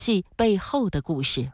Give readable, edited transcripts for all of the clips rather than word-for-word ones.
戏背后的故事。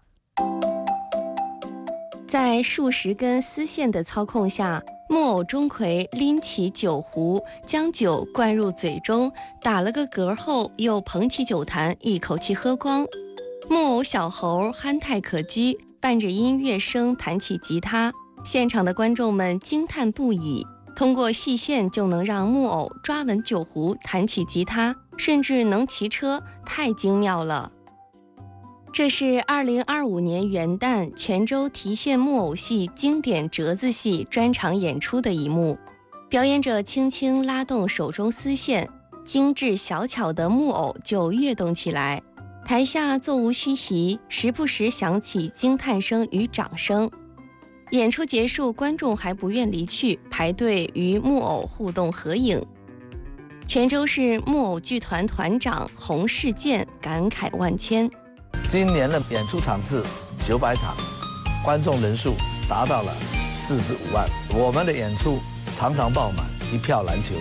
在数十根丝线的操控下，木偶钟馗拎起酒壶，将酒灌入嘴中，打了个嗝后又捧起酒坛，一口气喝光。木偶小猴憨态可掬，伴着音乐声弹起吉他，现场的观众们惊叹不已。通过细线就能让木偶抓稳酒壶，弹起吉他，甚至能骑车，太精妙了。这是2025年元旦泉州提线木偶戏经典折子戏专场演出的一幕。表演者轻轻拉动手中丝线，精致小巧的木偶就跃动起来。台下座无虚席，时不时响起惊叹声与掌声。演出结束，观众还不愿离去，排队与木偶互动合影。泉州市木偶剧团团长洪世健感慨万千。 今年的演出场次900场，观众人数达到了45万。我们的演出常常爆满，一票难求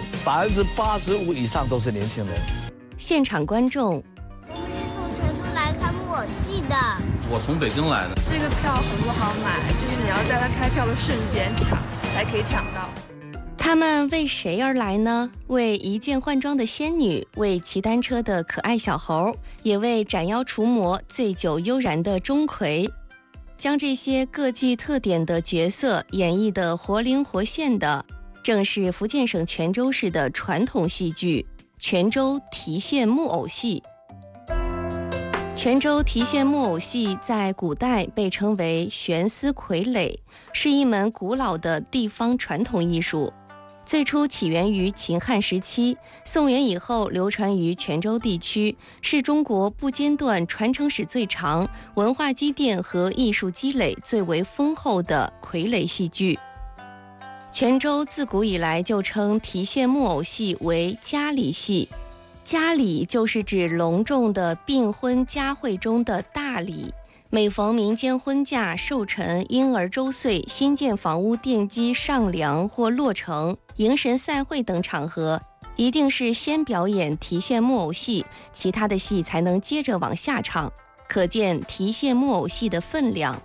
，85%以上都是年轻人。 现场观众， 我们是从泉州来看木偶戏的。 我从北京来的。 这个票很不好买，就是你要在它开票的瞬间抢，才可以抢到。 他们为谁而来呢？为一见换装的仙女，为骑单车的可爱小猴，也为斩妖除魔、醉酒悠然的钟馗。将这些各具特点的角色演绎得活灵活现的，正是福建省泉州市的传统戏剧——泉州提线木偶戏。泉州提线木偶戏在古代被称为悬丝傀儡，是一门古老的地方传统艺术。最初起源于秦汉时期，宋元以后流传于泉州地区，是中国不间断传承史最长、文化积淀和艺术积累最为丰厚的傀儡戏剧。泉州自古以来就称提线木偶戏为家礼戏，家礼就是指隆重的订婚佳会中的大礼。每逢民间婚嫁、寿辰、婴儿周岁、新建房屋奠基上梁或落成、迎神赛会等场合，一定是先表演提线木偶戏，其他的戏才能接着往下唱，可见提线木偶戏的分量。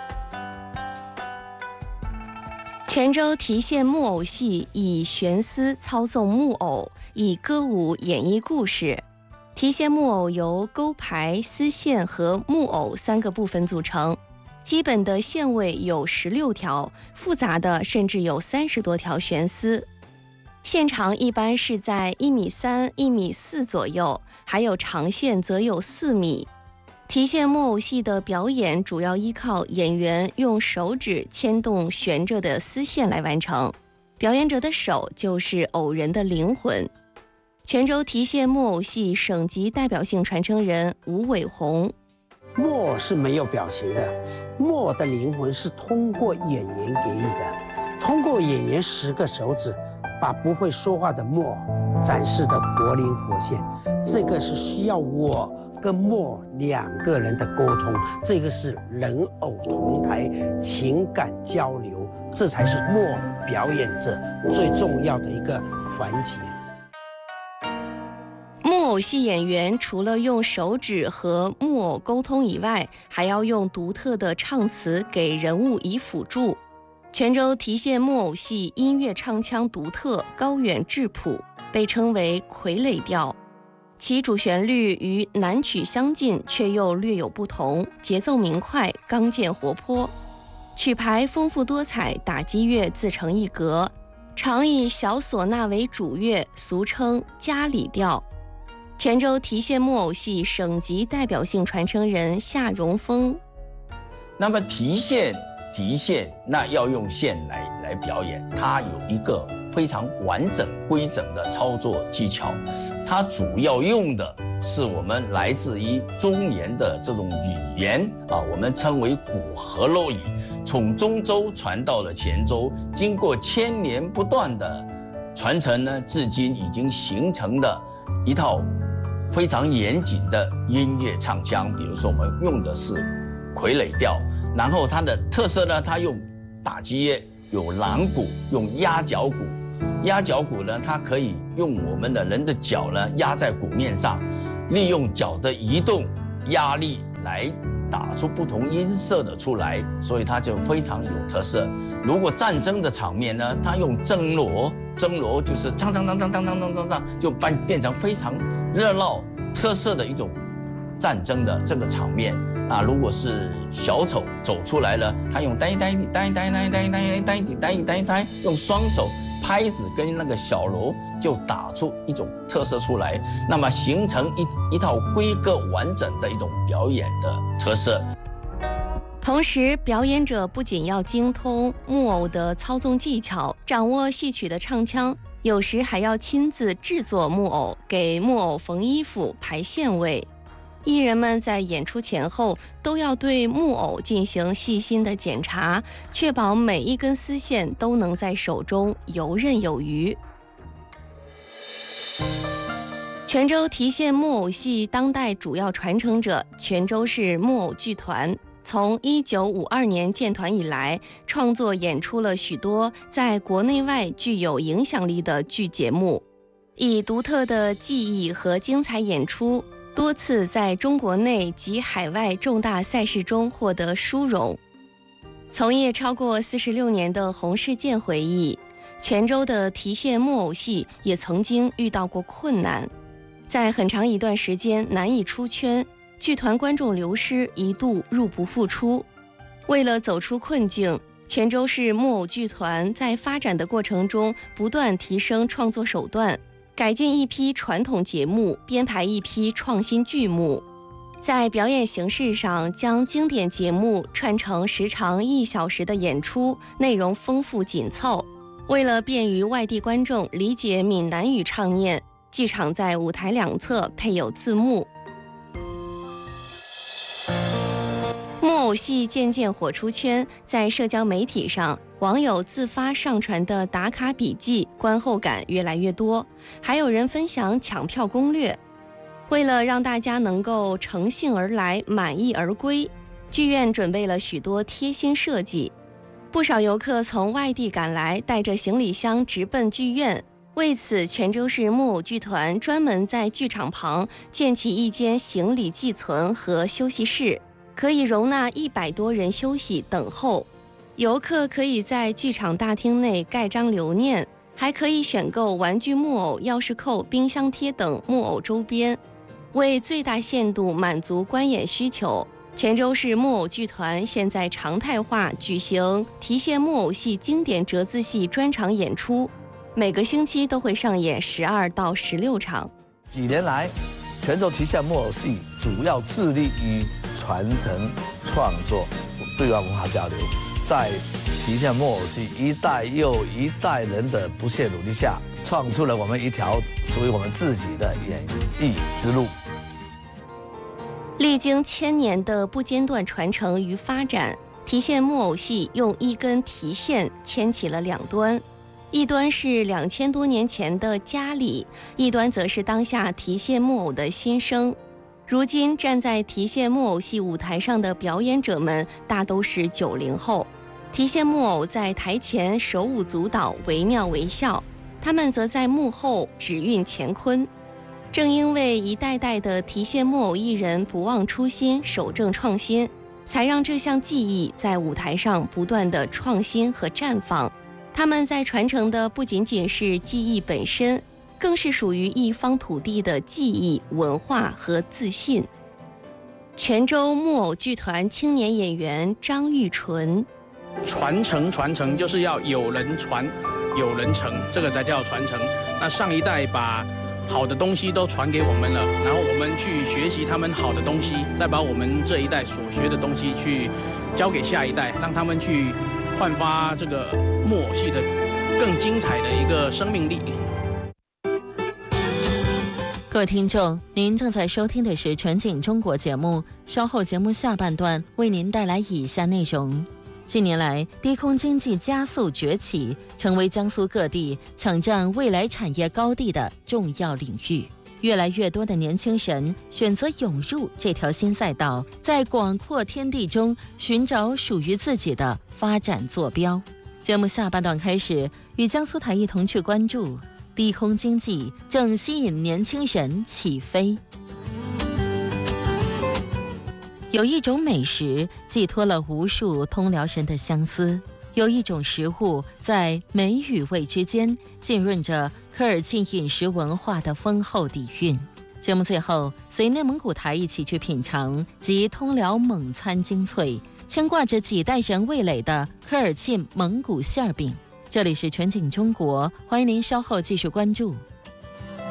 泉州提线木偶戏以悬丝操纵木偶，以歌舞演绎故事。提线木偶由钩牌、丝线和木偶3个部分组成，基本的线位有16条，复杂的甚至有30多条悬丝。线长一般是在1.3米、1.4米左右，还有长线则有4米。提线木偶戏的表演主要依靠演员用手指牵动悬着的丝线来完成，表演者的手就是偶人的灵魂。泉州提线木偶戏省级代表性传承人吴伟红： 木偶是没有表情的，木偶的灵魂是通过演员给予的，通过演员10个手指，把不会说话的木偶展示得活灵活现。这个是需要我跟木偶2个人的沟通，这个是人偶同台情感交流，这才是木偶表演者最重要的一个环节。 木偶戏演员除了用手指和木偶沟通以外，还要用独特的唱词给人物以辅助。泉州提线木偶戏音乐唱腔独特、高远质朴，被称为傀儡调。其主旋律与南曲相近，却又略有不同，节奏明快，刚健活泼。曲牌丰富多彩，打击乐自成一格，常以小唢呐为主乐，俗称家礼调。泉州提线木偶戏省级代表性传承人夏荣峰： 那么提线那要用线来表演，它有一个非常完整规整的操作技巧，它主要用的是我们来自于中原的这种语言啊，我们称为古河洛语，从中州传到了泉州，经过千年不断的传承呢，至今已经形成了一套非常严谨的音乐唱腔。比如说我们用的是傀儡调，然后它的特色呢，它用打击乐，有狼鼓，用压脚鼓。压脚鼓呢，它可以用我们的人的脚呢压在鼓面上，利用脚的移动压力来打出不同音色的出来，所以它就非常有特色。如果战争的场面呢，它用征锣就是当当当当当当当当当，就变成非常热闹特色的一种战争的这个场面啊。如果是小丑走出来了，他用呆，用双手拍子跟那个小锣就打出一种特色出来，那么形成一套规格完整的一种表演的特色。 同时，表演者不仅要精通木偶的操纵技巧，掌握戏曲的唱腔，有时还要亲自制作木偶，给木偶缝衣服、排线位。艺人们在演出前后都要对木偶进行细心的检查，确保每一根丝线都能在手中游刃有余。泉州提线木偶戏当代主要传承者泉州市木偶剧团，从1952年建团以来，创作演出了许多在国内外具有影响力的剧节目，以独特的技艺和精彩演出，多次在中国内及海外重大赛事中获得殊荣。从业超过46年的洪世健回忆，泉州的提线木偶戏也曾经遇到过困难，在很长一段时间难以出圈，剧团观众流失，一度入不敷出。为了走出困境，泉州市木偶剧团在发展的过程中不断提升创作手段，改进一批传统节目，编排一批创新剧目，在表演形式上将经典节目串成时长1小时的演出，内容丰富紧凑。为了便于外地观众理解闽南语唱念，剧场在舞台两侧配有字幕。木偶戏渐渐火出圈，在社交媒体上，网友自发上传的打卡笔记观后感越来越多，还有人分享抢票攻略。为了让大家能够乘兴而来，满意而归，剧院准备了许多贴心设计。不少游客从外地赶来，带着行李箱直奔剧院。为此，泉州市木偶剧团专门在剧场旁建起一间行李寄存和休息室，可以容纳100多人休息等候。游客可以在剧场大厅内盖章留念，还可以选购玩具木偶、钥匙扣、冰箱贴等木偶周边。为最大限度满足观演需求，泉州市木偶剧团现在常态化举行提线木偶戏经典折子戏专场演出，每个星期都会上演12到16场。 几年来，泉州提线木偶戏主要致力于传承创作、对外文化交流。在提线木偶戏一代又一代人的不懈努力下，创出了我们一条属于我们自己的演艺之路。 历经1000年的不间断传承与发展，提线木偶戏用一根提线牵起了两端，一端是2000多年前的家里，一端则是当下提线木偶的新生。如今站在提线木偶戏舞台上的表演者们大都是90后，提线木偶在台前手舞足蹈，惟妙惟肖，他们则在幕后指运乾坤。正因为一代代的提线木偶艺人不忘初心，守正创新，才让这项技艺在舞台上不断的创新和绽放。他们在传承的不仅仅是技艺本身，更是属于一方土地的技艺、文化和自信。泉州木偶剧团青年演员张玉纯： 传承就是要有人传，有人承，这个才叫传承。那上一代把好的东西都传给我们了，然后我们去学习他们好的东西，再把我们这一代所学的东西去交给下一代，让他们去焕发这个木偶戏的更精彩的一个生命力。 各位听众，您正在收听的是全景中国节目，稍后节目下半段为您带来以下内容。近年来，低空经济加速崛起，成为江苏各地抢占未来产业高地的重要领域。越来越多的年轻人选择涌入这条新赛道，在广阔天地中寻找属于自己的发展坐标。节目下半段开始，与江苏台一同去关注低空经济正吸引年轻人起飞。 有一种美食寄托了无数通辽人的相思，有一种食物在美与味之间浸润着科尔沁饮食文化的丰厚底蕴。节目最后，随内蒙古台一起去品尝集通辽蒙餐精粹、牵挂着几代人味蕾的科尔沁蒙古馅饼。这里是全景中国，欢迎您稍后继续关注。